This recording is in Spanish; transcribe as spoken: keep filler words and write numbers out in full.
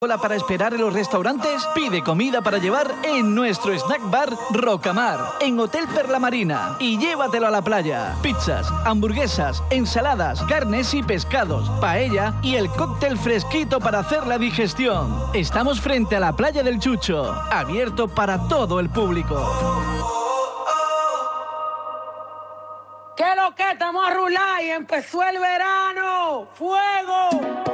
¿Cola para esperar en los restaurantes? Pide comida para llevar en nuestro snack bar Rocamar, en Hotel Perla Marina, y llévatelo a la playa. Pizzas, hamburguesas, ensaladas, carnes y pescados, paella y el cóctel fresquito para hacer la digestión. Estamos frente a la playa del Chucho, abierto para todo el público. ¿Qué lo que? Estamos a rular y empezó el verano. ¡Fuego!